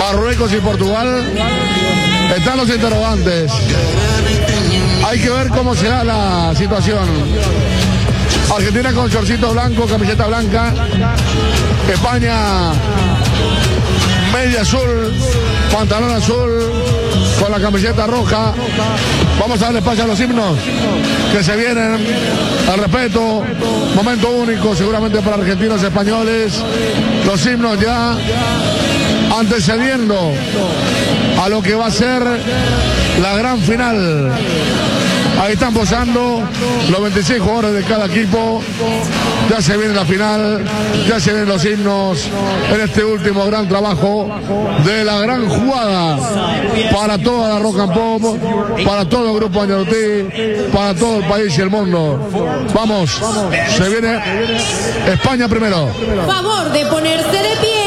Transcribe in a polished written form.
Marruecos y Portugal. Están los interrogantes. Hay que ver cómo será la situación. Argentina con shortcito blanco, camiseta blanca. España, media azul, pantalón azul, con la camiseta roja. Vamos a darle espacio a los himnos que se vienen. Al respeto, momento único seguramente para argentinos y españoles. Los himnos ya antecediendo a lo que va a ser la gran final. Ahí están posando los 26 jugadores de cada equipo. Ya se viene la final, ya se vienen los himnos en este último gran trabajo de la gran jugada para toda la Rock and Pop, para todo el grupo Añarotí, para todo el país y el mundo. Vamos, se viene España primero. Favor de ponerse de pie.